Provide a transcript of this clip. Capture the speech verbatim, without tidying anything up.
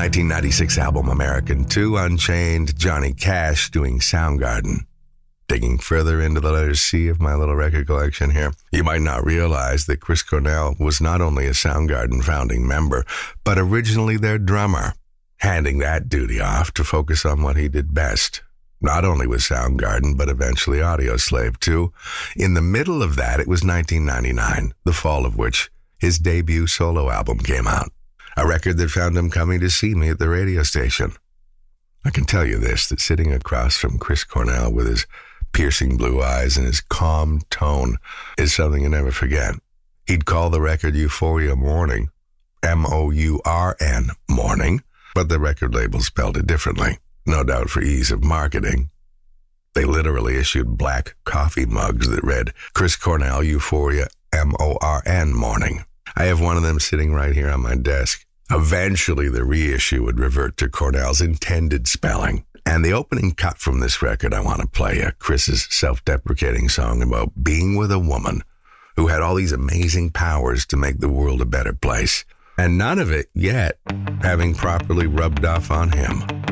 nineteen ninety-six album American two, Unchained, Johnny Cash doing Soundgarden. Digging further into the letter C of my little record collection here, you might not realize that Chris Cornell was not only a Soundgarden founding member, but originally their drummer, handing that duty off to focus on what he did best. Not only with Soundgarden, but eventually Audioslave too. In the middle of that, it was nineteen ninety-nine, the fall of which his debut solo album came out. A record that found him coming to see me at the radio station. I can tell you this, that sitting across from Chris Cornell with his piercing blue eyes and his calm tone is something you never forget. He'd call the record Euphoria Morning, M O U R N, Morning, but the record label spelled it differently, no doubt for ease of marketing. They literally issued black coffee mugs that read, Chris Cornell Euphoria M O R N Morning. I have one of them sitting right here on my desk. Eventually, the reissue would revert to Cornell's intended spelling. And the opening cut from this record I want to play you, Chris's self-deprecating song about being with a woman who had all these amazing powers to make the world a better place. And none of it yet having properly rubbed off on him.